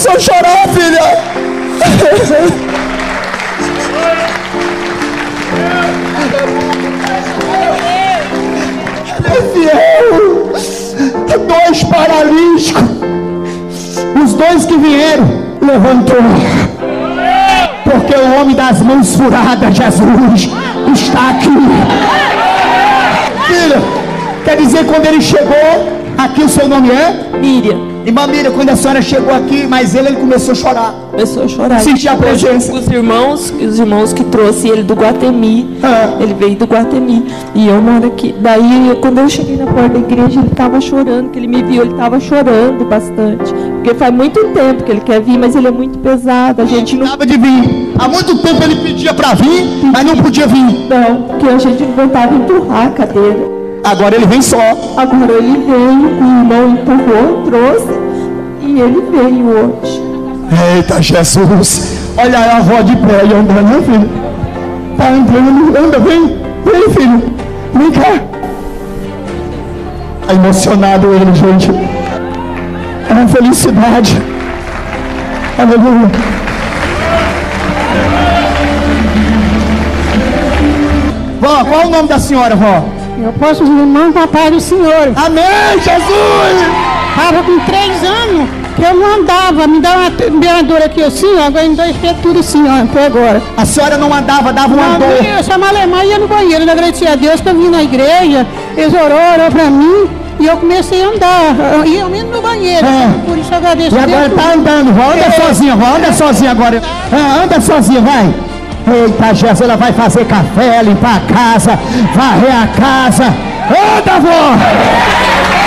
começou a chorar, filha. Ele é fiel. 2 paralíticos, os 2 que vieram, levantou. Porque o homem das mãos furadas, Jesus, está aqui. Filha, quer dizer, quando ele chegou aqui, o seu nome é? Miriam. Irmã Miriam, quando a senhora chegou aqui, mas ele começou a chorar. Começou a chorar. Sentir a presença. Os irmãos que trouxe ele do Guatemi. Ele veio do Guatemi. E eu moro aqui. Daí, quando eu cheguei na porta da igreja, ele estava chorando. Que ele me viu, ele estava chorando bastante. Porque faz muito tempo que ele quer vir, mas ele é muito pesado. A gente não precisava de vir. Há muito tempo ele pedia para vir, mas não podia vir. Não, porque a gente não aguentava empurrar a cadeira. Agora ele vem só. Agora ele veio, o irmão empurrou, trouxe, e ele veio hoje. Eita, Jesus. Olha a avó de pé e andando, meu filho. Tá andando, anda, vem, filho. Vem cá. Tá emocionado ele, gente. É uma felicidade. Aleluia. Vó, qual é o nome da senhora, vó? Eu posso irmão papai do Senhor. Amém, Jesus! Estava com 3 anos que eu não andava, me dava uma dor aqui assim, agora me dá tudo assim, ó, até agora. A senhora não andava, dava uma dor. Eu chamava a alemã e ia no banheiro, eu agradeci a Deus que eu vim na igreja, eles orou pra mim e eu comecei a andar, e eu mesmo no banheiro, por isso eu agradeço. E agora Deus, tá andando, vó, anda sozinha, vó, anda sozinha agora. Anda sozinha, vai. Eita, Jesus, ela vai fazer café, limpar a casa, varrer a casa. Anda, vó!